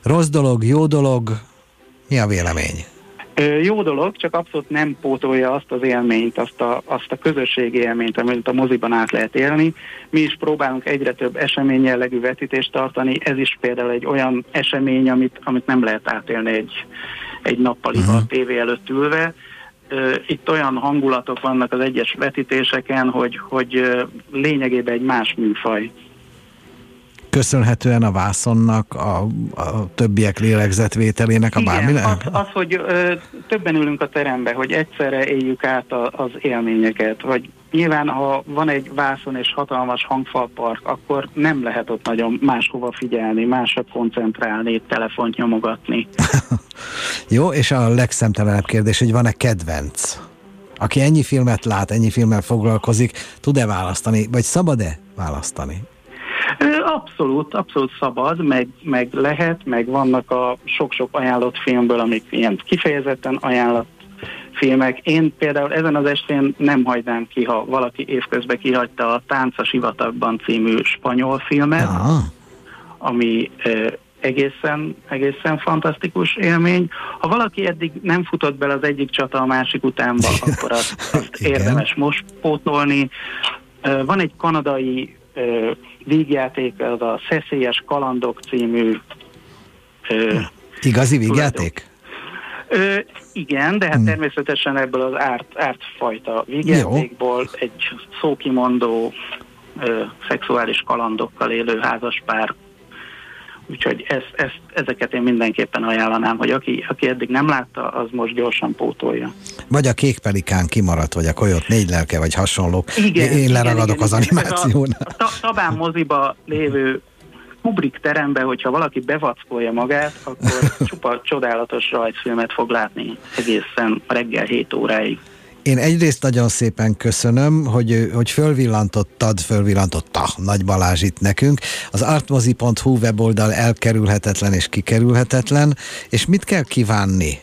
Rossz dolog, jó dolog, mi a vélemény? Jó dolog, csak abszolút nem pótolja azt az élményt, azt a közösségi élményt, amit a moziban át lehet élni. Mi is próbálunk egyre több esemény jellegű vetítést tartani, ez is például egy olyan esemény, amit nem lehet átélni egy nappaliba a tévé előtt ülve. Itt olyan hangulatok vannak az egyes vetítéseken, hogy lényegében egy más műfaj. Köszönhetően a vászonnak, a többiek lélegzetvételének, a bárminek? Az, hogy többen ülünk a terembe, hogy egyszerre éljük át az élményeket, vagy nyilván, ha van egy vászon és hatalmas hangfalpark, akkor nem lehet ott nagyon máshova figyelni, másra koncentrálni, telefont nyomogatni. Jó, és a legszemtelenebb kérdés, hogy van-e kedvenc? Aki ennyi filmet lát, ennyi filmmel foglalkozik, tud-e választani, vagy szabad-e választani? Abszolút szabad, meg lehet, meg vannak a sok-sok ajánlott filmből, amik ilyen kifejezetten ajánlott filmek. Én például ezen az estén nem hagynám ki, ha valaki évközben kihagyta a Tánc a sivatagban című spanyol filmet, ami egészen fantasztikus élmény. Ha valaki eddig nem futott bele az egyik csata a másik utánba, akkor azt érdemes most pótolni. Van egy kanadai vígjáték, az a Szeszélyes kalandok című igazi vígjáték? Igen, de hát természetesen ebből az ártfajta vígjátékból egy szókimondó szexuális kalandokkal élő házaspár. Úgyhogy ezeket én mindenképpen ajánlanám, hogy aki eddig nem látta, az most gyorsan pótolja. Vagy a Kék pelikán kimaradt, vagy a Kolyott négy lelke, vagy hasonlók. Én leragadok az animációnál. A Tabán moziba lévő Kubrick terembe, hogyha valaki bevackolja magát, akkor csupa csodálatos rajzfilmet fog látni egészen reggel 7 óráig. Én egyrészt nagyon szépen köszönöm, hogy fölvillantotta Nagy Balázs itt nekünk. Az artmozi.hu weboldal elkerülhetetlen és kikerülhetetlen, és mit kell kívánni?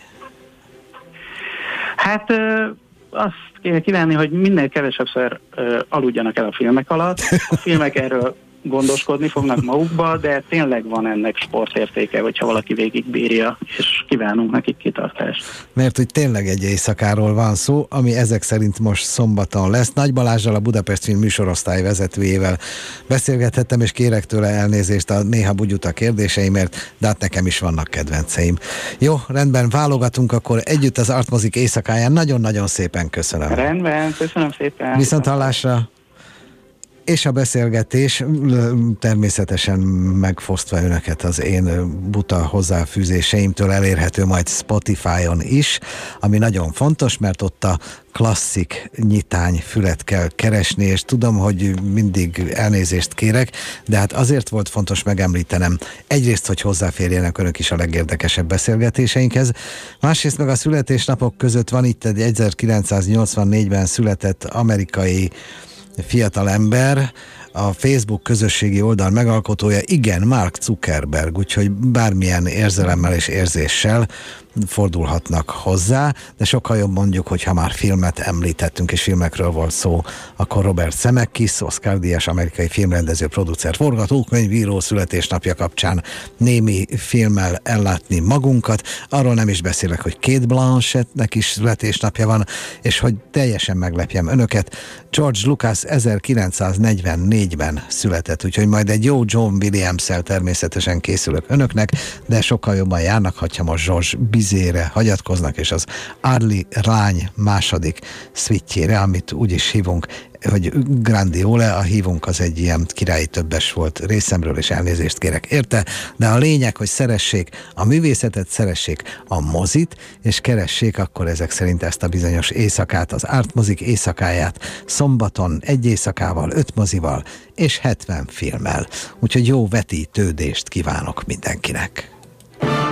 Hát azt kéne kívánni, hogy minél kevesebbszer aludjanak el a filmek alatt. A filmek erről gondoskodni fognak magukba, de tényleg van ennek sportértéke, hogyha valaki végigbírja, és kívánunk nekik kitartást. Mert hogy tényleg egy éjszakáról van szó, ami ezek szerint most szombaton lesz. Nagy Balázsral, a Budapest Film műsorosztály vezetőjével beszélgethettem, és kérek tőle elnézést a néha bugyuta kérdéseimért, de hát nekem is vannak kedvenceim. Jó, rendben, válogatunk akkor együtt az Artmozik éjszakáján. Nagyon-nagyon szépen köszönöm. Rendben, köszönöm szépen. Viszonthallásra. És a beszélgetés természetesen megfosztva önöket az én buta hozzáfűzéseimtől elérhető majd Spotify-on is, ami nagyon fontos, mert ott a klasszik nyitány fület kell keresni, és tudom, hogy mindig elnézést kérek, de hát azért volt fontos megemlítenem. Egyrészt, hogy hozzáférjenek önök is a legérdekesebb beszélgetéseinkhez, másrészt meg a születésnapok között van itt egy 1984-ben született amerikai fiatalember, a Facebook közösségi oldal megalkotója, igen, Mark Zuckerberg, úgyhogy bármilyen érzelemmel és érzéssel fordulhatnak hozzá, de sokkal jobb mondjuk, hogyha már filmet említettünk, és filmekről volt szó, akkor Robert Zemeckis, Oscar-díjas amerikai filmrendező, producer, forgatókönyvíró születésnapja kapcsán némi filmmel ellátni magunkat. Arról nem is beszélek, hogy Cate Blanchettnek is születésnapja van, és hogy teljesen meglepjem önöket, George Lucas 1944-ben született, úgyhogy majd egy jó John Williams-szel természetesen készülök önöknek, de sokkal jobban járnak, hogyha most George Bizére hagyatkoznak, és az Arlie lány második szvittjére, amit úgy is hívunk, hogy Grandiole, a hívunk az egy ilyen királyi többes volt részemről, és elnézést kérek érte, de a lényeg, hogy szeressék a művészetet, szeressék a mozit, és keressék akkor ezek szerint ezt a bizonyos éjszakát, az Artmozik éjszakáját, szombaton 1 éjszakával, 5 mozival és 70 filmmel. Úgyhogy jó vetítődést kívánok mindenkinek!